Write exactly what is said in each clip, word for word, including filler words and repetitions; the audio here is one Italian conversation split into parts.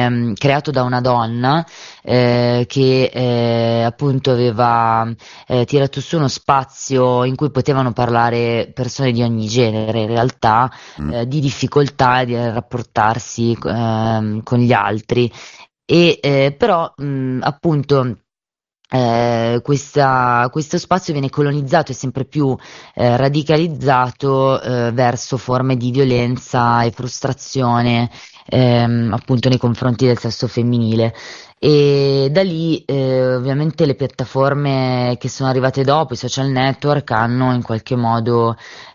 ehm, creato da una donna eh, che eh, appunto aveva eh, tirato su uno spazio in cui potevano parlare persone di ogni genere, in realtà, Mm. eh, di difficoltà di rapportarsi ehm, con gli altri. E eh, però mh, appunto eh, questa- questo spazio viene colonizzato e sempre più eh, radicalizzato eh, verso forme di violenza e frustrazione ehm, appunto nei confronti del sesso femminile. E da lì eh, ovviamente le piattaforme che sono arrivate dopo, i social network, hanno in qualche modo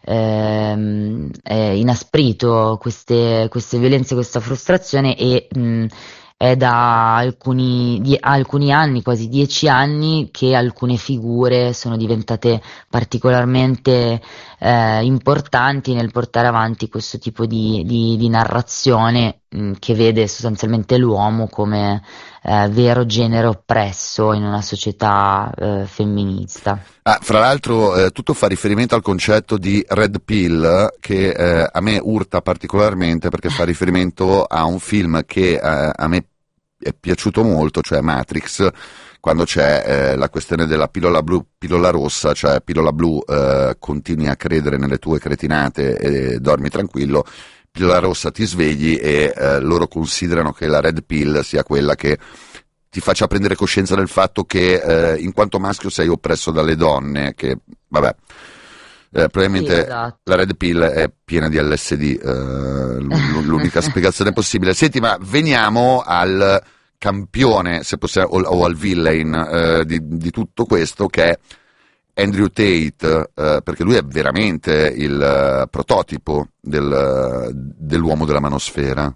ehm, eh, inasprito queste, queste violenze, questa frustrazione e mh, è da alcuni, die- alcuni anni, quasi dieci anni, che alcune figure sono diventate particolarmente eh, importanti nel portare avanti questo tipo di, di- di narrazione mh, che vede sostanzialmente l'uomo come eh, vero genere oppresso in una società eh, femminista. Ah, fra l'altro eh, tutto fa riferimento al concetto di red pill che eh, a me urta particolarmente perché fa riferimento a un film che eh, a me è piaciuto molto, cioè Matrix, quando c'è eh, la questione della pillola blu, pillola rossa, cioè pillola blu eh, continui a credere nelle tue cretinate e dormi tranquillo, pillola rossa ti svegli e eh, loro considerano che la red pill sia quella che ti faccia prendere coscienza del fatto che eh, in quanto maschio sei oppresso dalle donne, che vabbè, eh, Sì, probabilmente la esatto. red pill è piena di L S D, eh, l- l'unica spiegazione possibile. Senti, ma veniamo al campione, se possiamo, o, o al villain eh, di, di tutto questo, che è Andrew Tate, eh, perché lui è veramente il eh, prototipo del, dell'uomo della manosfera.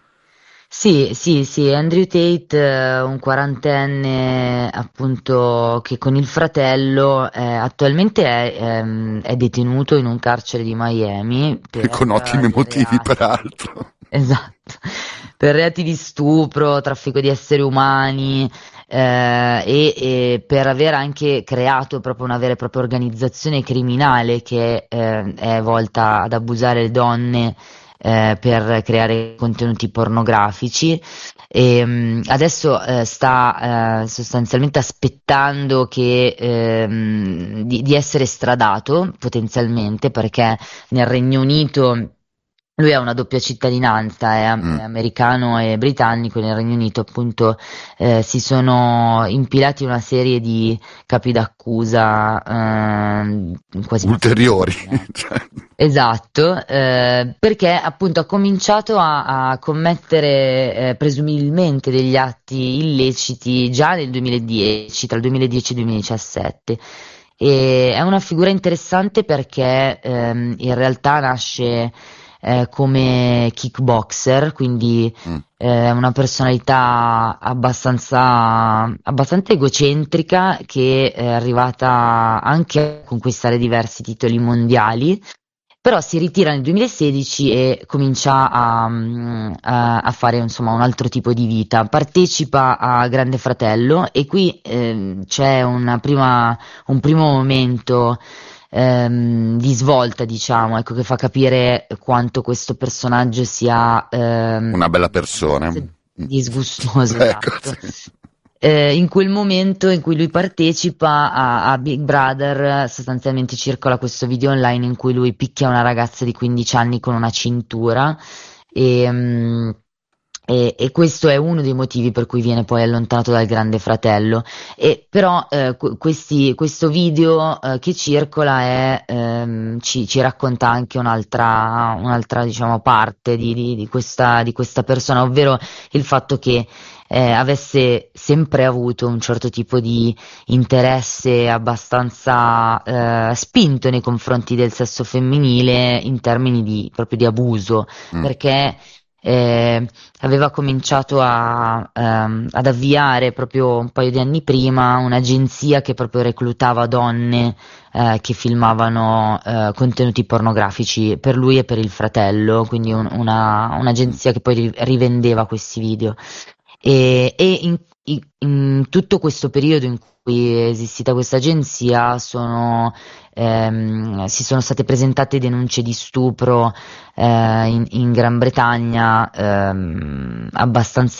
Sì, sì, sì, Andrew Tate, eh, un quarantenne appunto che con il fratello eh, attualmente è, ehm, è detenuto in un carcere di Miami Con per ottimi dei motivi, reati, peraltro. esatto, per reati di stupro, traffico di esseri umani eh, e, e per aver anche creato proprio una vera e propria organizzazione criminale che eh, è volta ad abusare le donne eh, per creare contenuti pornografici. E, mh, adesso eh, sta eh, sostanzialmente aspettando che, ehm, di, di essere estradato potenzialmente perché nel Regno Unito lui ha una doppia cittadinanza, è, am- è Mm. americano e britannico, e nel Regno Unito appunto eh, si sono impilati una serie di capi d'accusa ehm, quasi una Ulteriori. settantina. Cioè, Esatto, eh, perché appunto ha cominciato a, a commettere eh, presumibilmente degli atti illeciti già nel duemiladieci, tra il duemiladieci e il duemiladiciassette. E è una figura interessante perché ehm, in realtà nasce eh, come kickboxer, quindi mm. eh, è una personalità abbastanza, abbastanza egocentrica che è arrivata anche a conquistare diversi titoli mondiali. Però si ritira nel duemilasedici e comincia a, mm, a- a fare insomma un altro tipo di vita. Partecipa a Grande Fratello e qui ehm, c'è una prima, un primo momento ehm, di svolta, diciamo, ecco, che fa capire quanto questo personaggio sia Una ehm, bella persona. veramente Mm. disgustoso, Ecco, esatto. sì. Eh, in quel momento in cui lui partecipa a, a Big Brother, sostanzialmente circola questo video online in cui lui picchia una ragazza di quindici anni con una cintura e, mm, e- e questo è uno dei motivi per cui viene poi allontanato dal Grande Fratello. E però eh, que- questi- questo video eh, che circola è, ehm, ci, ci racconta anche un'altra, un'altra, diciamo, parte di, di- di questa, di questa persona, ovvero il fatto che eh, avesse sempre avuto un certo tipo di interesse abbastanza eh, spinto nei confronti del sesso femminile in termini di, proprio di abuso, Mm. perché eh, aveva cominciato a, ehm, ad avviare proprio un paio di anni prima un'agenzia che proprio reclutava donne eh, che filmavano eh, contenuti pornografici per lui e per il fratello, quindi un- una- Mm. un'agenzia che poi ri- rivendeva questi video. E, e in, in- in tutto questo periodo in cui è esistita questa agenzia sono, ehm, si sono state presentate denunce di stupro eh, in, in Gran Bretagna ehm, abbastanza